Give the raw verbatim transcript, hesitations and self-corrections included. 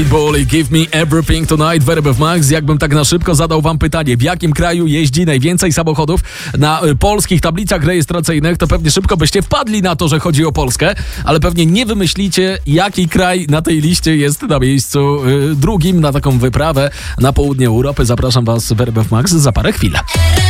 Bully, Give Me Everything Tonight w R B F Max. Jakbym tak na szybko zadał wam pytanie, w jakim kraju jeździ najwięcej samochodów na y, polskich tablicach rejestracyjnych, to pewnie szybko byście wpadli na to, że chodzi o Polskę, ale pewnie nie wymyślicie, jaki kraj na tej liście jest na miejscu y, drugim na taką wyprawę na południe Europy. Zapraszam was w R B F Max za parę chwil.